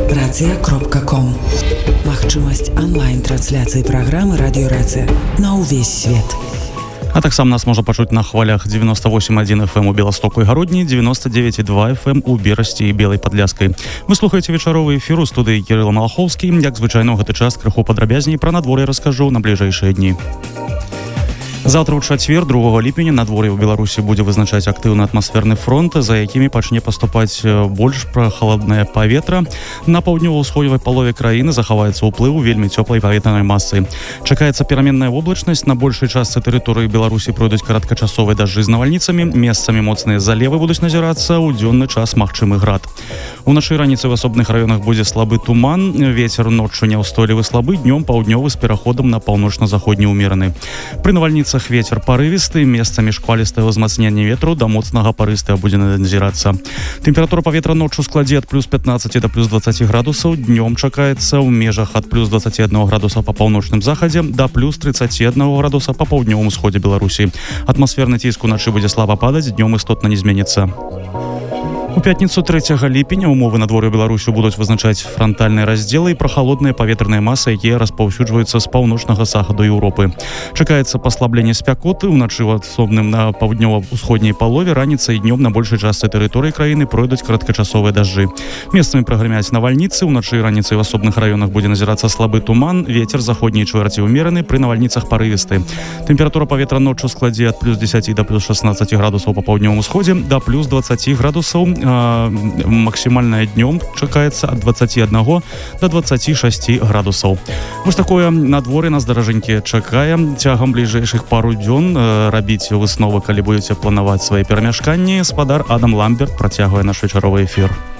Радиорация.ком. Магчымасць онлайн-трансляцыі праграмы «Радиорация» на ўвесь свет. А таксама нас можа пачуць на хвалях 98,1 FM у Беластоку і Гародні, 99,2 FM у Берасці і Белай Падляскай. Вы слухаеце вечаровы эфір у студыі Кірыла Малахоўскі. Як звычайно, гэты час крыху падрабязней пра надвор'е раскажу на бліжэйшыя дні. Завтра ў чацвер, 2 ліпеня, надвор'е ў Беларусі будзе вызначаць актыўны атмасферны фронт, за якімі пачне паступаць больш прахаладнае паветра. На паўднёва-ўсходняй палове краіны захаваецца ўплыў вельмі цёплай паветранай масы. Чакаецца пераменная воблачнасць, на большай частцы тэрыторыі Беларусі пройдуць кароткачасовыя дажджы з навальніцамі, месцамі моцныя залевы будуць назірацца, у дзённы час магчымы град. Уначы і раніцай в асобных раёнах будзе слабы туман, вецер ноччу няўстойлівы слабы, днём паўднёвы з пераходам на паўночна-заходні ўмераны. Пры навальніцах ветер парывісты, месцамі шквалістае ўзмацненне ветру, да моцнага парыстага будзе назірацца. Тэмпература паветра ноччу складзе ад плюс 15 да плюс 20 градусаў, днём чакаецца ў межах ад плюс 21 градуса па паўночным захадзе да плюс 31 градуса па паўднёвым усходзе Беларусі. Атмасферны ціск уначы будзе слаба падаць, днём істотна не зменіцца. У пятніцу 3 ліпеня умовы надвор'я Беларусі будуць вызначаць франтальныя раздзелы і прахалодныя паветраныя масы, якія распаўсюджваюцца з паўночнага захаду Еўропы. Чакаецца паслабленне спякоты, уначы ў асобным на паўднёва-ўсходняй палове, раніцай і днём на большай частцы тэрыторыі краіны пройдуць кароткачасовыя дажджы. Месцамі прагрымяць навальніцы, уначы і раніцай у асобных раёнах будзе назірацца слабы туман, вецер заходняй чвэрці ўмераны, пры навальніцах парывісты. Тэмпература паветра ноччу складзе ад плюс 10 да плюс 16 градусаў па паўднёвым усходзе да плюс 20 градусаў. Максімальная днём чакаецца ад 21 до 26 градусаў. Вось такое надвор'е нас, даражэнькія, чакае. Цягам бліжэйшых пару дзён рабіць высновы, калі будзеце планаваць свае перамяшканні. Спадар Адам Ламберт працягвае наш вечаровы эфір.